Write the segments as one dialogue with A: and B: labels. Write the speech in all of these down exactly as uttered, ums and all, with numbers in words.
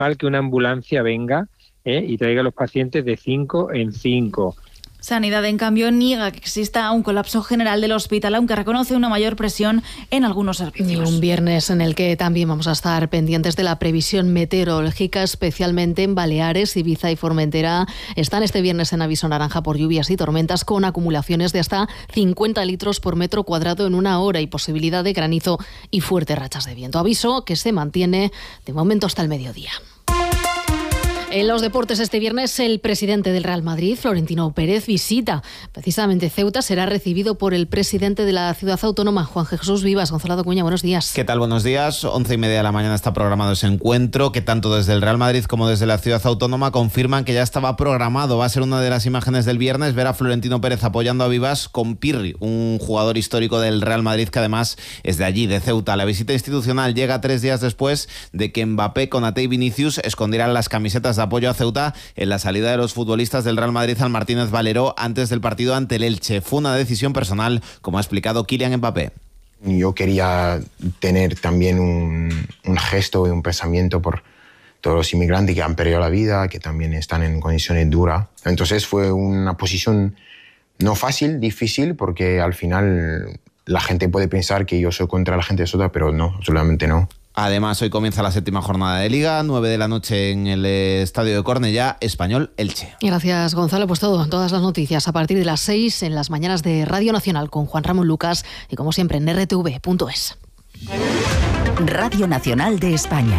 A: que una ambulancia venga ¿eh? y traiga a los pacientes de cinco en cinco.
B: Sanidad, en cambio, niega que exista un colapso general del hospital, aunque reconoce una mayor presión en algunos servicios.
C: Y un viernes en el que también vamos a estar pendientes de la previsión meteorológica, especialmente en Baleares, Ibiza y Formentera. Están este viernes en aviso naranja por lluvias y tormentas, con acumulaciones de hasta cincuenta litros por metro cuadrado en una hora y posibilidad de granizo y fuertes rachas de viento. Aviso que se mantiene de momento hasta el mediodía. En los deportes, este viernes el presidente del Real Madrid, Florentino Pérez, visita precisamente Ceuta. Será recibido por el presidente de la ciudad autónoma, Juan Jesús Vivas. Gonzalo Acuña, buenos días.
D: ¿Qué tal? Buenos días. Once y media de la mañana está programado ese encuentro, que tanto desde el Real Madrid como desde la ciudad autónoma confirman que ya estaba programado. Va a ser una de las imágenes del viernes ver a Florentino Pérez apoyando a Vivas con Pirri, un jugador histórico del Real Madrid que además es de allí, de Ceuta. La visita institucional llega tres días después de que Mbappé, Konaté y Vinicius escondieran las camisetas de apoyo a Ceuta en la salida de los futbolistas del Real Madrid al Martínez Valero antes del partido ante el Elche. Fue una decisión personal, como ha explicado Kylian Mbappé.
E: Yo quería tener también un, un gesto y un pensamiento por todos los inmigrantes que han perdido la vida, que también están en condiciones duras. Entonces fue una posición no fácil, difícil, porque al final la gente puede pensar que yo soy contra la gente de Ceuta, pero no, absolutamente no.
D: Además, hoy comienza la séptima jornada de Liga, nueve de la noche en el estadio de Cornellá, Español Elche.
C: Gracias, Gonzalo. Pues todo, todas las noticias a partir de las seis en las mañanas de Radio Nacional con Juan Ramón Lucas y como siempre en erre te ve punto es.
F: Radio Nacional de España.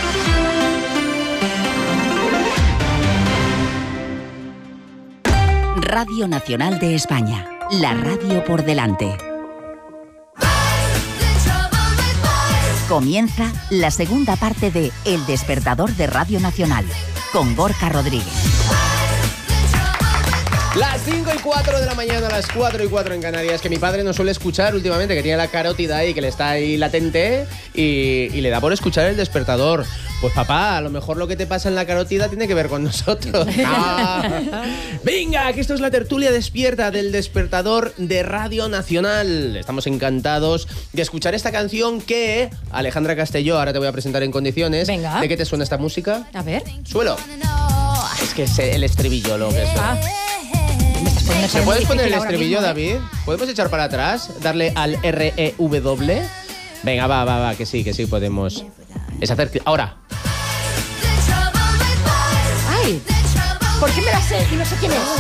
F: Radio Nacional de España, la radio por delante. Comienza la segunda parte de El Despertador de Radio Nacional, con Gorka Rodríguez.
G: Las cinco y cuatro de la mañana, las cuatro y cuatro en Canarias, que mi padre no suele escuchar últimamente, que tiene la carótida ahí, que le está ahí latente y, y le da por escuchar El Despertador. Pues papá, a lo mejor lo que te pasa en la carótida tiene que ver con nosotros. Ah. Venga, que esto es la tertulia despierta del Despertador de Radio Nacional. Estamos encantados de escuchar esta canción que Alejandra Castelló, ahora te voy a presentar en condiciones.
B: Venga.
G: ¿De qué te suena esta música?
B: A ver.
G: Suelo. Es que es el estribillo lo que es.
B: Ah.
G: ¿Se puedes poner el estribillo, David? ¿Podemos echar para atrás? ¿Darle al R E W? Venga, va, va, va, que sí, que sí podemos. Es hacer... Ahora.
H: ¡Ay! ¿Por qué me la sé y no sé quién es?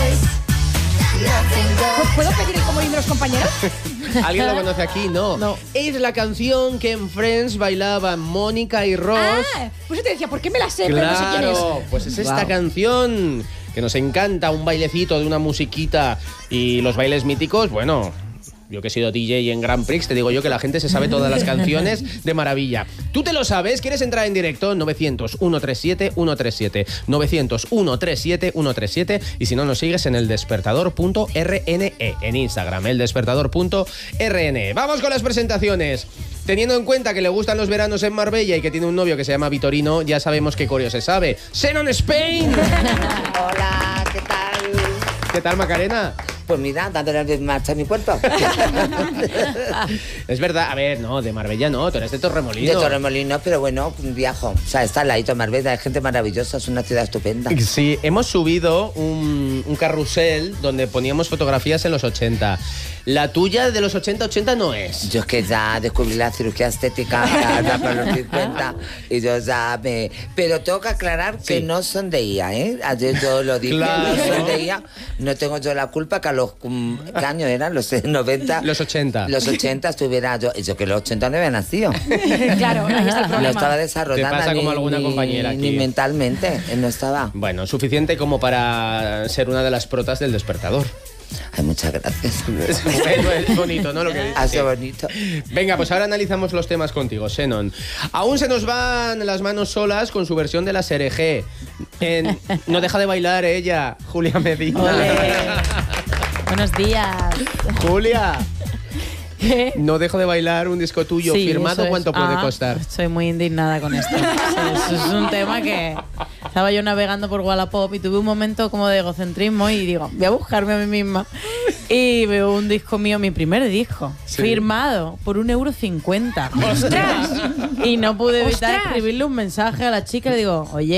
H: ¿Puedo pedir el comodín de los compañeros?
G: ¿Alguien lo conoce aquí? No.
H: No.
G: Es la canción que en Friends bailaban Mónica y Ross.
H: Ah, pues yo te decía, ¿por qué me la sé?
G: Claro,
H: pero no sé quién es.
G: Pues es esta
H: Wow.
G: canción que nos encanta, un bailecito de una musiquita y los bailes míticos, bueno... Yo que he sido D J en Grand Prix, te digo yo que la gente se sabe todas las canciones de maravilla. ¿Tú te lo sabes? ¿Quieres entrar en directo? novecientos, ciento treinta y siete, ciento treinta y siete. novecientos, ciento treinta y siete, ciento treinta y siete. Y si no, nos sigues en eldespertador punto r n e en Instagram, eldespertador punto r n e. Vamos con las presentaciones. Teniendo en cuenta que le gustan los veranos en Marbella y que tiene un novio que se llama Vitorino, ya sabemos qué coreo se sabe. ¡Xenon Spain!
I: Hola, ¿qué tal?
G: ¿Qué tal, Macarena?
I: Pues mira, dándole marcha a mi cuerpo.
G: Es verdad, a ver, no, de Marbella no, tú eres de Torremolinos.
I: De Torremolinos, pero bueno, viajo. O sea, está al ladito de Marbella, hay gente maravillosa, es una ciudad estupenda.
G: Sí, hemos subido un, un carrusel donde poníamos fotografías en los ochenta. La tuya de los ochenta, ochenta no es.
I: Yo es que ya descubrí la cirugía estética ya para los cincuenta y yo ya me... Pero tengo que aclarar que sí. No sonreía, ¿eh? Ayer yo lo dije,
G: Claro.
I: no sonreía. No tengo yo la culpa que a los... ¿Qué años eran? Los noventa.
G: Los ochenta.
I: Los ochenta estuviera yo... Yo que los ochenta no había nacido.
H: Claro, ahí está el problema.
I: No estaba desarrollada.
G: Te pasa
I: ni,
G: como alguna
I: ni,
G: compañera aquí.
I: Ni mentalmente, no estaba.
G: Bueno, suficiente como para ser una de las protas del Despertador.
I: Ay, muchas gracias.
G: Es, es bonito, ¿no? Lo que dices.
I: Hace bonito.
G: Venga, pues ahora analizamos los temas contigo, Xenon. Aún se nos van las manos solas con su versión de la S R G. En No deja de bailar ella, Julia Medina.
B: Olé. Buenos días.
G: Julia.
B: ¿Qué?
G: No dejo de bailar, un disco tuyo
B: Sí,
G: firmado,
B: eso es.
G: ¿cuánto puede
B: Ah,
G: costar?
B: Estoy muy indignada con esto. Sí, eso es un tema que
J: Estaba yo navegando por Wallapop y tuve un momento como de egocentrismo y digo, voy a buscarme a mí misma. Y veo un disco mío, mi primer disco, sí. firmado por un euro cincuenta.
H: ¡Ostras!
J: Y no pude evitar
H: ¡Ostras!
J: escribirle un mensaje a la chica y le digo, oye,